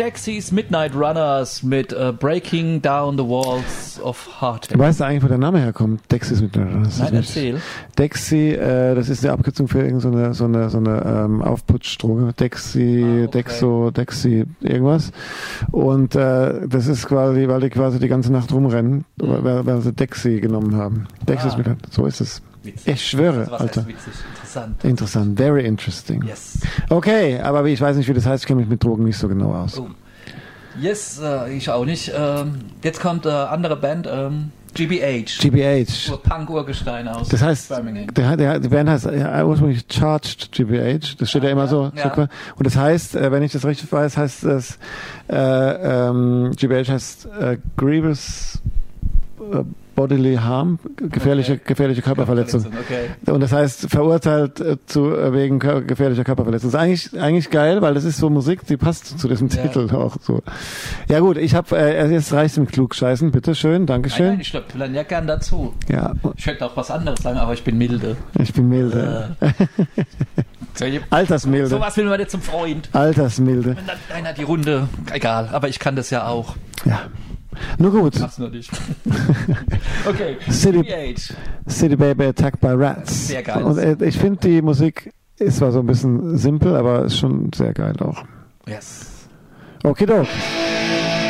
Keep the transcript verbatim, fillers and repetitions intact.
Dexys Midnight Runners mit uh, Breaking Down the Walls of Heart. Du weißt eigentlich, wo der Name herkommt? Dexys Midnight Runners. Nein, erzähl. Dexy, äh, das ist eine Abkürzung für irgendeine so eine, so eine ähm, Aufputschdroge. Dexy, ah, okay. Dexo, Dexy, irgendwas. Und äh, das ist quasi, weil die quasi die ganze Nacht rumrennen, mhm. weil, weil sie Dexy genommen haben. Dexys ah. Midnight, so ist es. Witzig. Ich schwöre, also was Alter. Heißt witzig? Interessant. Interessant, very interesting. Yes. Okay, aber ich weiß nicht, wie das heißt, ich kenne mich mit Drogen nicht so genau aus. Oh. Yes, äh, ich auch nicht. Ähm, jetzt kommt eine äh, andere Band, ähm, G B H. G B H. Punk-Urgestein aus das heißt, Birmingham. Der, der, die Band heißt ja, ursprünglich Charged G B H. Das steht ja, ja immer so. Ja. so. Und das heißt, äh, wenn ich das richtig weiß, heißt das äh, ähm, G B H heißt äh, Grievous äh, Bodily Harm, gefährliche, okay. gefährliche Körperverletzung. Okay. Und das heißt, verurteilt äh, zu, äh, wegen kör- gefährlicher Körperverletzung. Das ist eigentlich, eigentlich geil, weil das ist so Musik, die passt zu diesem ja. Titel auch so. Ja gut, ich habe, äh, jetzt reicht's mit Klugscheißen, bitteschön, dankeschön. Nein, nein, ich lerne ja gern dazu. Ja. Ich hätte auch was anderes sagen, aber ich bin milde. Ich bin milde. Äh. Altersmilde. Sowas will man nicht zum Freund. Altersmilde. Wenn dann einer die Runde, egal, aber ich kann das ja auch. Ja. Nur gut. Mach's nur nicht. Okay. City, City Baby Attacked by Rats. Sehr geil. Und äh, ich finde, die Musik ist zwar so ein bisschen simpel, aber ist schon sehr geil auch. Yes. Okay, doch.